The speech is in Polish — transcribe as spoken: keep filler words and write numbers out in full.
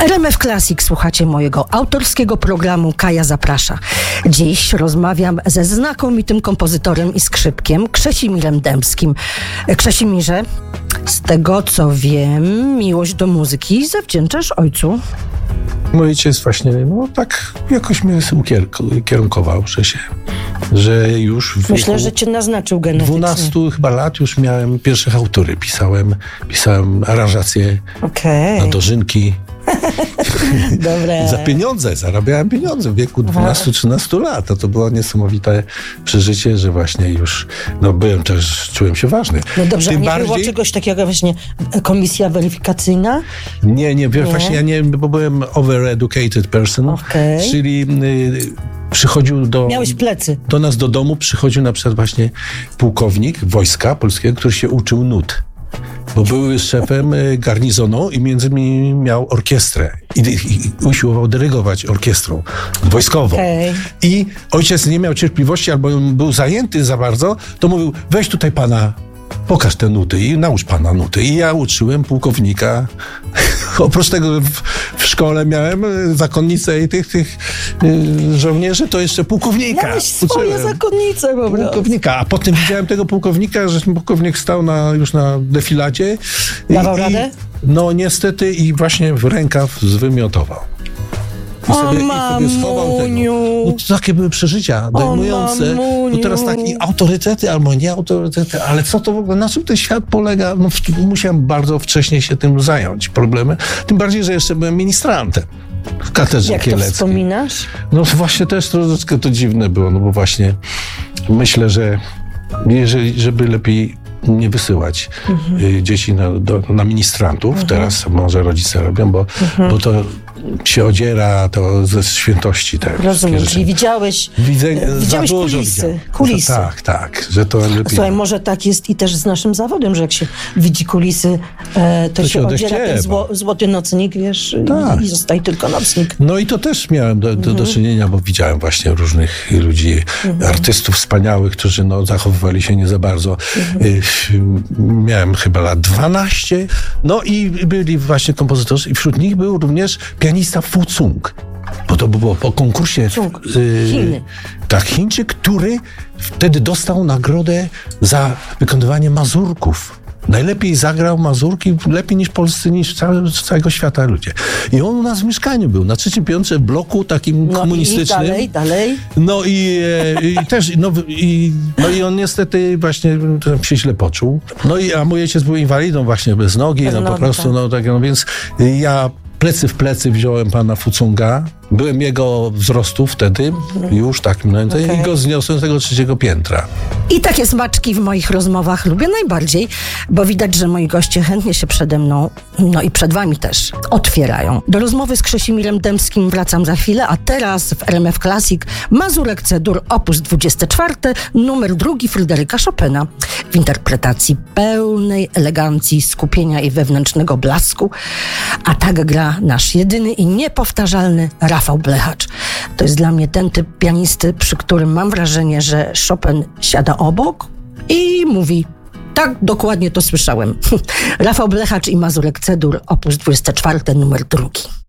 R M F Classic, słuchacie mojego autorskiego programu Kaja Zaprasza. Dziś rozmawiam ze znakomitym kompozytorem i skrzypkiem Krzesimirem Dębskim. Krzesimirze, z tego co wiem, miłość do muzyki zawdzięczasz ojcu. Mój ojciec właśnie, no tak jakoś mnie ukierunkował, że się, że już w Myślę, że cię naznaczył genetycznie. dwunastu chyba lat już miałem pierwsze chałtury, pisałem, pisałem aranżacje okay. na dożynki. Dobre. Za pieniądze, zarabiałem pieniądze w wieku dwunastu trzynastu lat. A to było niesamowite przeżycie, że właśnie już, no byłem też, czułem się ważny. No dobrze, Tym a nie bardziej... było czegoś takiego właśnie, komisja weryfikacyjna? Nie, nie, nie, właśnie ja nie, bo byłem overeducated person, okay. czyli y, przychodził do... Miałeś plecy. Do nas do domu przychodził na przykład właśnie pułkownik wojska polskiego, który się uczył nut. Bo był szefem garnizonu i między innymi miał orkiestrę i, i, i usiłował dyrygować orkiestrą wojskową. Okay. I ojciec nie miał cierpliwości albo był zajęty za bardzo, to mówił, weź tutaj pana, pokaż te nuty i naucz pana nuty. I ja uczyłem pułkownika. Oprócz tego w, w szkole miałem zakonnicę i tych, tych y, żołnierzy, to jeszcze pułkownika. Miałeś swoje zakonnice po prostu. Pułkownika. A potem widziałem tego pułkownika, że pułkownik stał na, już na defiladzie. Dawał i, radę? I, no niestety i właśnie w rękaw zwymiotował. I o sobie, i sobie schował tego. No to takie były przeżycia dojmujące. No teraz takie autorytety albo nie autorytety, ale co to w ogóle, na czym ten świat polega? No musiałem bardzo wcześnie się tym zająć, problemy. Tym bardziej, że jeszcze byłem ministrantem w katedrze Jak kieleckiej. Jak to wspominasz? No właśnie też troszeczkę to dziwne było, no bo właśnie myślę, że jeżeli, żeby lepiej nie wysyłać mhm. y, dzieci na, do, na ministrantów, mhm. teraz może rodzice robią, bo, mhm. bo to się odziera to ze świętości. Te rozumiem, czyli widziałeś, Widzę, widziałeś za dużo kulisy. Widziałem. kulisy. Tak, tak, że to lepiej. Słuchaj, może tak jest i też z naszym zawodem, że jak się widzi kulisy, e, to, to się odziera ten zło, złoty nocnik, wiesz, tak. i, i zostaje tylko nocnik. No i to też miałem do, do, mhm. do czynienia, bo widziałem właśnie różnych ludzi, mhm. artystów wspaniałych, którzy no, zachowywali się nie za bardzo. Mhm. Y, miałem chyba lat dwanaście, no i byli właśnie kompozytorzy i wśród nich był również pianista Fu Cung, bo to było po konkursie Cung. Y, Chiny. Tak, Chińczyk, który wtedy dostał nagrodę za wykonywanie mazurków. Najlepiej zagrał mazurki, lepiej niż polscy, niż cały, całego świata ludzie. I on u nas w mieszkaniu był, na trzecim piętrze w bloku takim no komunistycznym. I dalej, dalej. No i, i też, no i, no i on niestety właśnie się źle poczuł. No i, a mój ojciec był inwalidą właśnie bez nogi, bez no nogi, po prostu, tak. no tak, no więc ja plecy w plecy wziąłem pana Fu Cunga. Byłem jego wzrostu wtedy, już tak, no, okay. i go zniosłem z tego trzeciego piętra. I takie smaczki w moich rozmowach lubię najbardziej, bo widać, że moi goście chętnie się przede mną, no i przed wami też, otwierają. Do rozmowy z Krzesimirem Dębskim wracam za chwilę, a teraz w R M F Classic Mazurek C-dur opus dwudziesty czwarty, numer drugi Fryderyka Chopina. W interpretacji pełnej elegancji, skupienia i wewnętrznego blasku, a tak gra nasz jedyny i niepowtarzalny Rafał Blechacz. To jest dla mnie ten typ pianisty, przy którym mam wrażenie, że Chopin siada obok i mówi: tak, dokładnie to słyszałem. Rafał Blechacz i Mazurek C-dur, opus dwudziesty czwarty, numer drugi.